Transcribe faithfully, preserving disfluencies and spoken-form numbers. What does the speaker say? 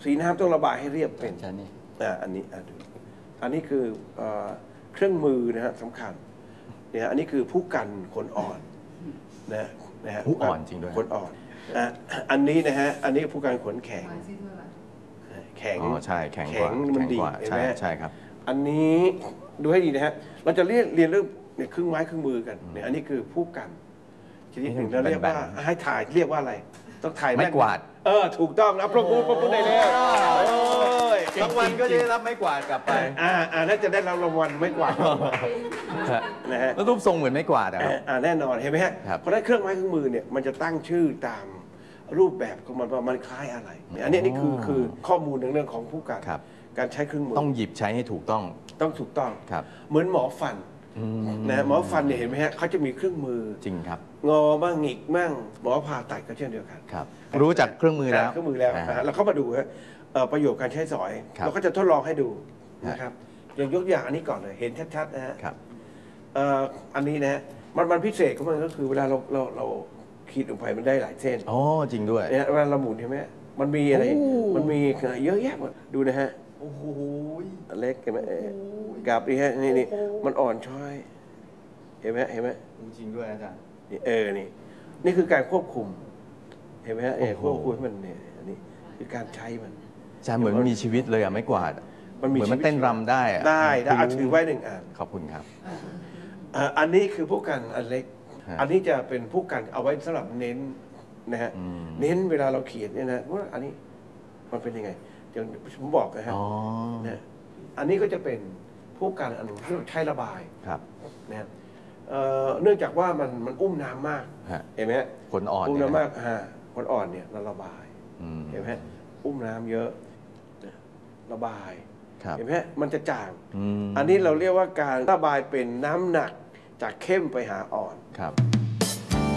สีน้ำต้องระบายให้เรียบเป็นใช่นี่อ่าอันนี้อันนี้คือเครื่องมือนะฮะสำคัญเนี่ยอันนี้คือผู้กันขนอ่อนนะนะฮะผู้อ่อนจริงด้วยขนอ่อนอ่ะอันนี้นะฮะอันนี้ผู้กันขนแข็งแข็งอ๋อใช่แข็งกว่ามันดีใช่ใช่ครับอันนี้ดูให้ดีนะฮะเราจะเรียนเรียนเรื่องเนี่ยเครื่องไม้เครื่องมือกันเนี่ยอันนี้คือผู้กันชนิดหนึ่งเราเรียกว่าให้ถ่ายเรียกว่าอะไรต้องถ่ายไม้กวาดเออถูกต้องนะปรบมือปรบมือได้แล้วรางวัลก็จะได้รับไม้กวาดกลับไปอ่าอ่าน่าจะได้รับรางวัลไม้กวาดนะฮะแล้วรูปทรงเหมือนไม้กวาดนะครับอ่าแน่นอนเห็นไหมฮะเพราะฉะนั้นเครื่องไม้เครื่องมือเนี่ยมันจะตั้งชื่อตามรูปแบบของมันว่ามันคล้ายอะไรอันนี้นี่คือคือข้อมูลในเรื่องของผู้กันการใช้เครื่องมือต้องหยิบใช้ให้ถูกต้องต้องถูกต้องครับเหมือนหมอฟันนะหมอฟันเนี่ยเห็นไหมฮะเขาจะมีเครื่องมือจริงครับงอบ้างหงิกบ้างหมอผ่าตัดก็เช่นเดียวกันครับรู้จักเครื่องมือแล้วเครื่องมือแล้วเราเข้ามาดูฮะประโยชน์การใช้สอยเราก็จะทดลองให้ดูนะครับอย่างยกอย่างอันนี้ก่อนเลยเห็นชัดๆนะฮะอันนี้นะฮะมันมันพิเศษของมันก็คือเวลาเราเราเราขีดลงไปมันได้หลายเส้นอ๋อจริงด้วยเนี่ยเวลาเราหมุนเห็นไหมมันมีอะไรมันมีเยอะแยะหมดดูนะฮะโอ้โหเล็กเห็นไหมกราบนี่ฮะนี่นี่มันอ่อนช้อยเห็นไหมเห็นไหมจริงด้วยอาจารย์เออนี่นี่คือการควบคุมเห็นไหมฮะเออควบคุมมันเนี่ยอันนี้คือการใช้มันอาจารย์เหมือนมีชีวิตเลยอะไม่กวาดมันเหมือนมันเต้นรำได้อะได้ได้เอาถือไว้หนึ่งอันขอบคุณครับอันนี้คือผู้กันอันเล็กอันนี้จะเป็นผู้กันเอาไว้สำหรับเน้นนะฮะเน้นเวลาเราเขียนเนี่ยนะว่าอันนี้มันเป็นยังไงอย่างผมบอกนะฮะนะอันนี้ก็จะเป็นผู้กันอันหนึ่งที่ใช้ระบายครับนะฮะเนื่องจากว่ามันมันอุ้มน้ำมากเห็นไหมขนอ่อนอุ้มน้ำมากฮะขนอ่อนเนี่ยเราระบายเห็นไหมอุ้มน้ำเยอะระบายเห็นไหมมันจะจางอันนี้เราเรียกว่าการระบายเป็นน้ำหนักจากเข้มไปหาอ่อนครับ